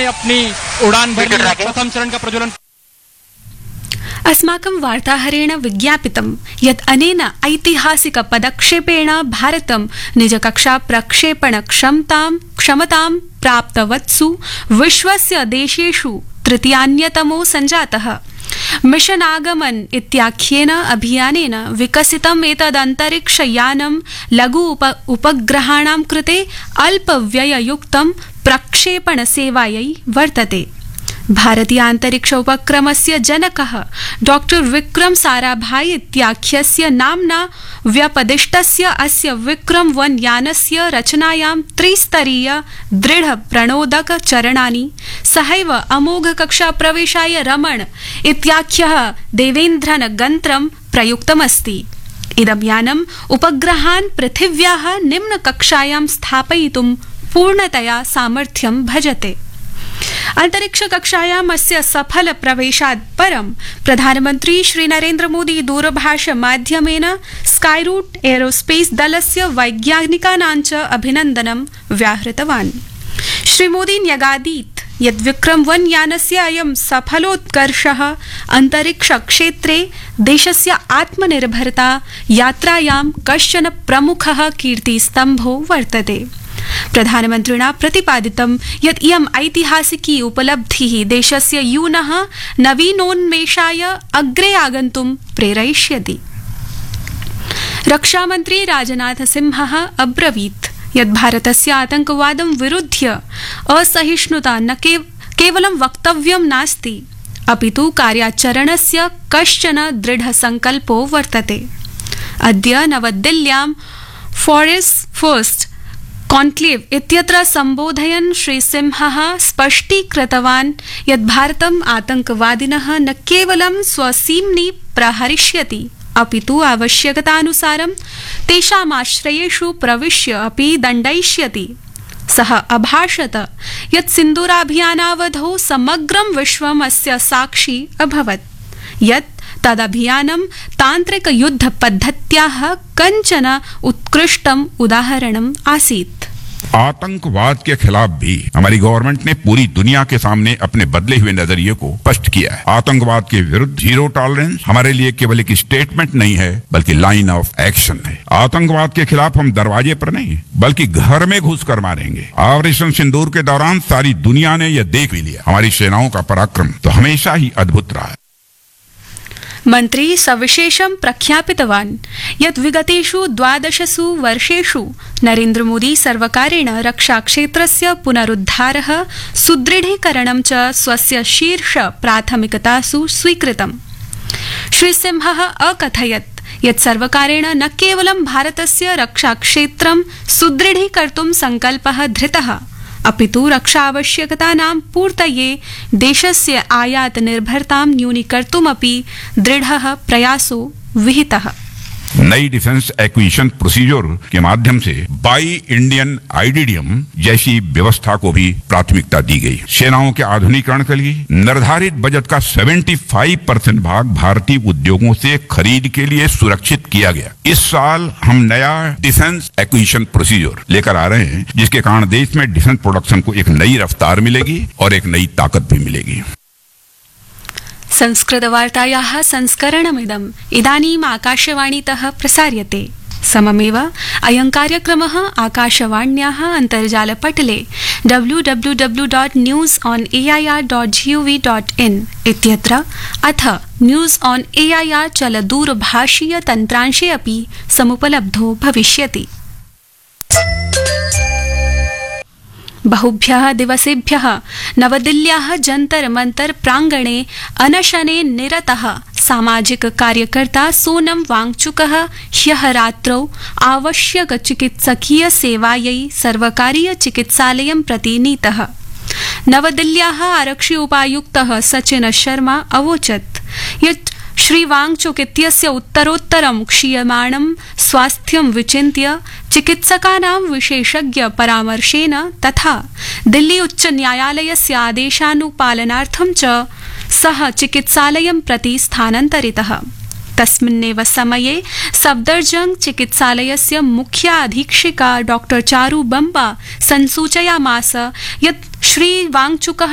ने अपनी उड़ान भरी। प्रथम चरण का प्रज्वलन अस्माकं वार्ताहरेण विज्ञापितं यत् अनेन ऐतिहासिक पदक्षेपेण भारतं निजकक्षा प्रक्षेपण क्षमतां प्राप्तवत्सु विश्वस्य देशेषु तृतीयान्यतमो सञ्जातः। मिशन आगमन इत्याख्येन अभियानेन विकसितम् एतदन्तरिक्षयानं लघु उपग्रहाणां कृते अल्पव्यययुक्तं प्रक्षेपण सेवायै वर्तते। भारतीय अंतरिक्ष उपक्रमस्य जनकः डॉक्टर विक्रम साराभाई इत्याख्यस्य नाम्ना व्यपदिष्टस्य अस्य विक्रम-1 यानस्य रचनायां त्रिस्तरीय दृढ प्रणोदक चरणानि सहैव अमोघ कक्षा प्रवेशाय रमण इत्याख्यः देवेन्द्रन गन्त्रं प्रयुक्तमस्ति। इदं यानम् उपग्रहान् पृथिव्याः निम्न कक्षायां स्थापयितुं पूर्णतया सामर्थ्यं भजते। अंतरिक्ष कक्षायाम् अस्य सफल प्रवेशात् परं प्रधानमन्त्री श्री नरेन्द्र मोदी दूरभाष माध्यमेन स्काईरूट एरोस्पेस दलस्य वैज्ञानिकानां च अभिनन्दनं व्याहृतवान्। श्री मोदी न्यगादीत् यत् विक्रम-1 यानस्य अयं सफलोत्कर्षः अंतरिक्ष क्षेत्रे देशस्य आत्मनिर्भरता यात्रायां कश्चन प्रमुखः कीर्तिस्तम्भो वर्तते। प्रधानमन्त्रिणा प्रतिपादितं यत् इयम् ऐतिहासिकी उपलब्धिः देशस्य यूनः नवीनोन्मेषाय अग्रे आगन्तुं प्रेरयिष्यति। रक्षामन्त्री राजनाथ सिंहः अब्रवीत् यत् भारतस्य आतंकवादं विरुध्य असहिष्णुता न केवलं वक्तव्यं नास्ति, अपितु कार्याचरणस्य कश्चन दृढसङ्कल्पो वर्तते। अद्य नवदिल्ल्यां फॉरेस्ट फर्स्ट कॉन्क्लेव इत्यत्र संबोधयन् श्री सिंहः स्पष्टीकृतवान् यत् भारतम् आतंकवादिनः न केवलं स्वसीम्नि प्रहरिष्यति, अपितु आवश्यकतानुसारं तेषामाश्रयेषु प्रविश्य अपि दण्डयिष्यति। सः अभाषत यत् सिन्दूराभियानावधौ समग्रं विश्वम् अस्य साक्षी अभवत्, यत् तदभियानं तान्त्रिक युद्ध पद्धत्याः कञ्चन उत्कृष्टम् उदाहरणम् आसीत्। आतंकवाद के खिलाफ भी हमारी गवर्नमेंट ने पूरी दुनिया के सामने अपने बदले हुए नजरिए को स्पष्ट किया है। आतंकवाद के विरुद्ध जीरो टॉलरेंस हमारे लिए केवल एक स्टेटमेंट नहीं है, बल्कि लाइन ऑफ एक्शन है। आतंकवाद के खिलाफ हम दरवाजे पर नहीं, बल्कि घर में घुसकर मारेंगे। ऑपरेशन सिंदूर के दौरान सारी दुनिया ने यह देख भी लिया। हमारी सेनाओं का पराक्रम तो हमेशा ही अद्भुत रहा है। मन्त्री सविशेषं प्रख्यापितवान् यत् विगतेषु 12 वर्षेषु नरेन्द्र मोदी सर्वकारेण रक्षाक्षेत्रस्य पुनरुद्धारः सुदृढीकरणं च स्वस्य शीर्ष प्राथमिकतासु स्वीकृतम्। श्री सिंहः अकथयत् यत् सर्वकारेण न केवलं भारतस्य रक्षाक्षेत्रं सुदृढीकर्तुं सङ्कल्पः धृतः, अपितु रक्षा आवश्यकतानां पूर्तये देशस्य आयात निर्भरतां न्यूनीकर्तुमपि दृढ़ः प्रयासो विहितः। नई डिफेंस एक्विजिशन प्रोसीजर के माध्यम से बाई इंडियन आईडीडीएम जैसी व्यवस्था को भी प्राथमिकता दी गई। सेनाओं के आधुनिकीकरण के लिए निर्धारित बजट का 75% भाग भारतीय उद्योगों से खरीद के लिए सुरक्षित किया गया। इस साल हम नया डिफेंस एक्विजिशन प्रोसीजर लेकर आ रहे हैं, जिसके कारण देश में डिफेंस प्रोडक्शन को एक नई रफ्तार मिलेगी और एक नई ताकत भी मिलेगी। संस्कृतवार्तायाः संस्करणमिदम् इदानीम् आकाशवाणीतः प्रसार्यते। सममेव अयं कार्यक्रमः आकाशवाण्याः अन्तर्जालपटले www.newsonair.gov.in इत्यत्र अथ न्यूज़ ऑन एआईआर चलदूरभाषीय तन्त्रांशे अपि समुपलब्धो भविष्यति। बहुभ्यः दिवसेभ्यः नवदिल्ल्याः जन्तर मंतर प्रांगणे अनशने निरतः सामाजिक कार्यकर्ता सोनम वांगचुकः ह्यः रात्रौ आवश्यक चिकित्सकीय सेवायै सर्वकारीय चिकित्सालयं प्रति नीतः। नवदिल्ल्याः आरक्षि उपायुक्तः सचिन शर्मा अवोचत् यत् श्री वांगचुक इत्यस्य उत्तरोत्तरं क्षीयमाणं स्वास्थ्यं विचिन्त्य चिकित्सकानां विशेषज्ञ परामर्शेन तथा दिल्ली उच्च न्यायालयस्य आदेशानुपालनार्थं च सः चिकित्सालयं प्रति स्थानान्तरितः। तस्मिन्नेव समये सफदरजंग चिकित्सालयस्य मुख्याधीक्षिका डॉ चारू बम्बा संसूचयामास यत् श्री वांगचुकः